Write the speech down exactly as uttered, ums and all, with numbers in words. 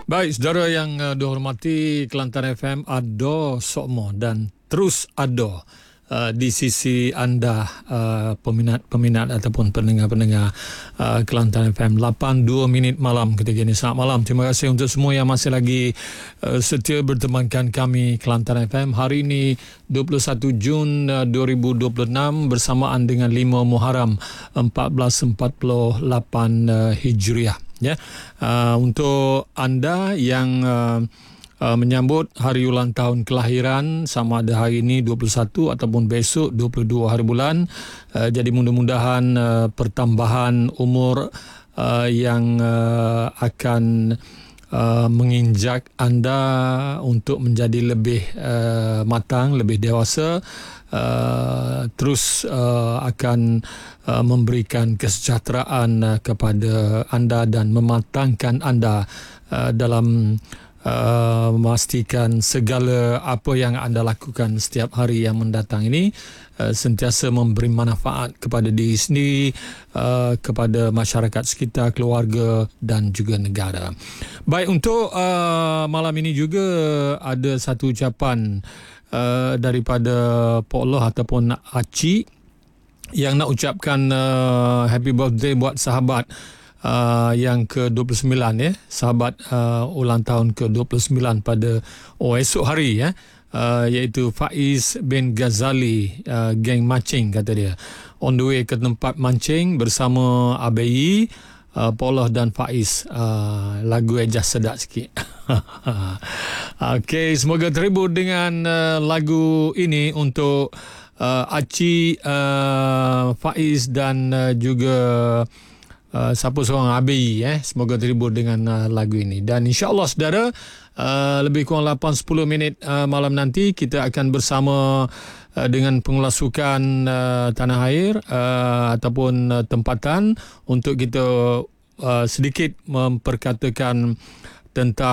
Baik, saudara yang uh, dihormati, Kelantan F M ada sokmo dan terus ada uh, di sisi anda uh, peminat-peminat ataupun pendengar-pendengar uh, Kelantan F M. lapan dua minit malam ketika ini. Selamat malam. Terima kasih untuk semua yang masih lagi uh, setia bertemankan kami Kelantan F M. Hari ini dua puluh satu Jun uh, dua ribu dua puluh enam bersamaan dengan lima Muharram empat belas empat puluh lapan uh, Hijriah. Ya, uh, untuk anda yang uh, uh, menyambut hari ulang tahun kelahiran, sama ada hari ini dua puluh satu ataupun besok dua puluh dua hari bulan, uh, jadi mudah-mudahan uh, pertambahan umur uh, yang uh, akan uh, menginjak anda untuk menjadi lebih uh, matang, lebih dewasa, Uh, terus uh, akan uh, memberikan kesejahteraan uh, kepada anda dan mematangkan anda uh, dalam uh, memastikan segala apa yang anda lakukan setiap hari yang mendatang ini uh, sentiasa memberi manfaat kepada diri sendiri, uh, kepada masyarakat sekitar, keluarga dan juga negara. Baik, untuk uh, malam ini juga ada satu ucapan Uh, daripada Pok Loh ataupun Aci yang nak ucapkan uh, happy birthday buat sahabat uh, yang ke dua puluh sembilan, ya, sahabat uh, ulang tahun ke dua puluh sembilan pada oh esok hari, ya, uh, iaitu Faiz bin Ghazali, uh, geng mancing kata dia, on the way ke tempat mancing bersama A B I, Uh, Pok Loh dan Faiz. uh, Lagu ejah sedap sikit. Okey, semoga terhibur dengan uh, lagu ini untuk uh, Aci, uh, Faiz dan uh, juga uh, siapa seorang A B I, eh. Semoga terhibur dengan uh, lagu ini. Dan insya-Allah saudara, uh, lebih kurang lapan sepuluh minit uh, malam nanti kita akan bersama uh, dengan pengulas sukan uh, tanah air uh, ataupun uh, tempatan untuk kita uh, sedikit memperkatakan tentang